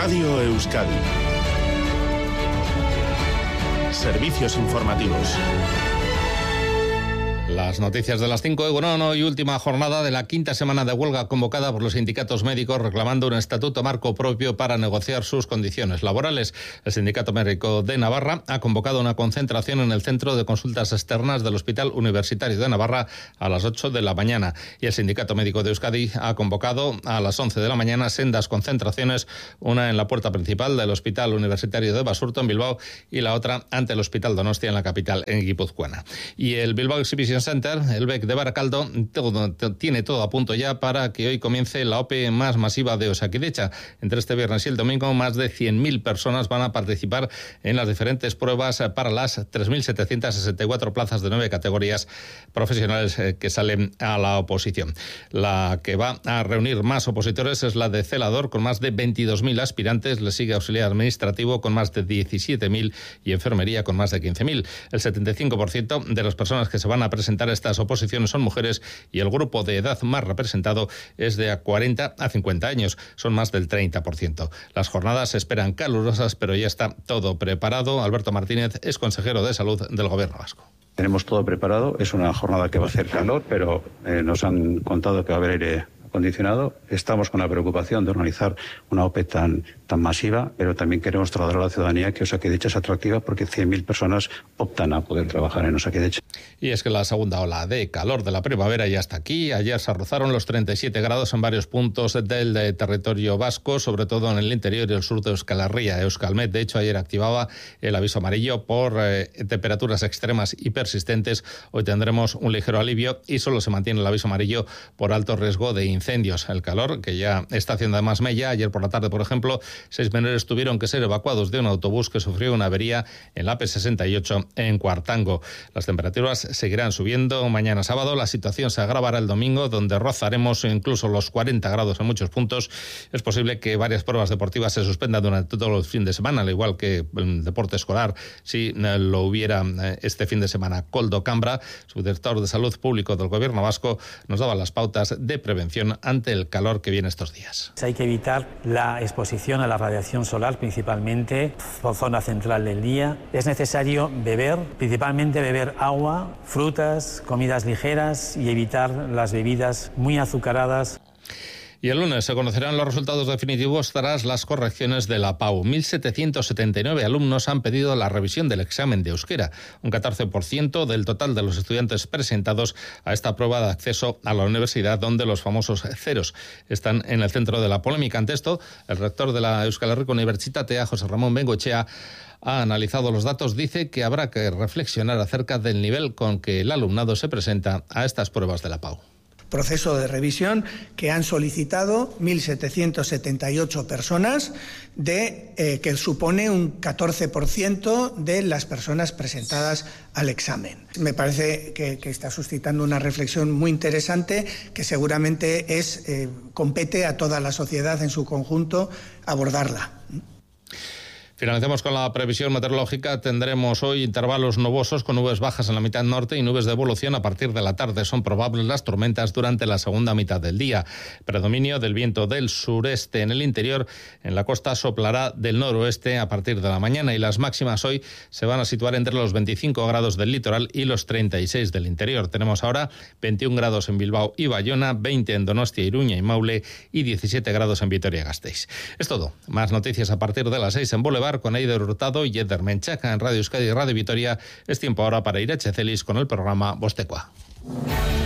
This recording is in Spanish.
Radio Euskadi. Servicios informativos. Las noticias de las 5 de Egunon, hoy última jornada de la quinta semana de huelga convocada por los sindicatos médicos reclamando un estatuto marco propio para negociar sus condiciones laborales. El Sindicato Médico de Navarra ha convocado una concentración en el Centro de Consultas Externas del Hospital Universitario de Navarra a las 8 de la mañana. Y el Sindicato Médico de Euskadi ha convocado a las 11 de la mañana sendas concentraciones, una en la puerta principal del Hospital Universitario de Basurto en Bilbao y la otra ante el Hospital Donostia en la capital, en guipuzcoana. Y el Bilbao Exhibition Center, el BEC de Baracaldo, tiene todo a punto ya para que hoy comience la OPE más masiva de Osakidetza. Entre este viernes y el domingo, más de 100.000 personas van a participar en las diferentes pruebas para las 3.764 plazas de 9 categorías profesionales que salen a la oposición. La que va a reunir más opositores es la de celador, con más de 22.000 aspirantes. Le sigue auxiliar administrativo, con más de 17.000, y enfermería, con más de 15.000. El 75% de las personas que se van a presentar a estas oposiciones son mujeres y el grupo de edad más representado es de 40 a 50 años. Son más del 30%. Las jornadas se esperan calurosas, pero ya está todo preparado. Alberto Martínez es consejero de Salud del Gobierno vasco. Tenemos todo preparado. Es una jornada que va a hacer calor, pero nos han contado que va a haber aire acondicionado. Estamos con la preocupación de organizar una OPE tan masiva, pero también queremos trasladar a la ciudadanía que Osakidetza es atractiva porque 100.000 personas optan a poder trabajar en Osakidetza. Y es que la segunda ola de calor de la primavera ya está aquí. Ayer se rozaron los 37 grados en varios puntos del territorio vasco, sobre todo en el interior y el sur de Euskal Herria. Euskalmet, de hecho, ayer activaba el aviso amarillo por temperaturas extremas y persistentes. Hoy tendremos un ligero alivio y solo se mantiene el aviso amarillo por alto riesgo de incendios. El calor, que ya está haciendo además mella. Ayer por la tarde, por ejemplo, 6 menores tuvieron que ser evacuados de un autobús que sufrió una avería en la AP68 en Cuartango. Las temperaturas seguirán subiendo. Mañana sábado la situación se agravará el domingo, donde rozaremos incluso los 40 grados en muchos puntos. Es posible que varias pruebas deportivas se suspendan durante todo el fin de semana, al igual que el deporte escolar, si lo hubiera este fin de semana. Koldo Cambra, subdirector de Salud Público del Gobierno vasco, nos daba las pautas de prevención ante el calor que viene estos días. Hay que evitar la exposición a la radiación solar, principalmente por zona central del día. Es necesario principalmente beber agua, frutas, comidas ligeras y evitar las bebidas muy azucaradas. Y el lunes se conocerán los resultados definitivos tras las correcciones de la PAU. 1.779 alumnos han pedido la revisión del examen de euskera, un 14% del total de los estudiantes presentados a esta prueba de acceso a la universidad, donde los famosos ceros están en el centro de la polémica. Ante esto, el rector de la Euskal Herriko Unibertsitatea, José Ramón Bengoechea, ha analizado los datos. Dice que habrá que reflexionar acerca del nivel con que el alumnado se presenta a estas pruebas de la PAU. Proceso de revisión que han solicitado 1.778 personas, que supone un 14% de las personas presentadas al examen. Me parece que está suscitando una reflexión muy interesante que seguramente compete a toda la sociedad en su conjunto abordarla. Finalicemos con la previsión meteorológica. Tendremos hoy intervalos nubosos con nubes bajas en la mitad norte y nubes de evolución a partir de la tarde. Son probables las tormentas durante la segunda mitad del día. Predominio del viento del sureste en el interior. En la costa soplará del noroeste a partir de la mañana y las máximas hoy se van a situar entre los 25 grados del litoral y los 36 del interior. Tenemos ahora 21 grados en Bilbao y Bayona, 20 en Donostia, Iruña y Maule y 17 grados en Vitoria-Gasteiz. Es todo. Más noticias a partir de las 6 en Boulevard con Eider Hurtado y Eder Menchaca en Radio Euskadi y Radio Vitoria. Es tiempo ahora para ir a Checelis con el programa Bostekoa.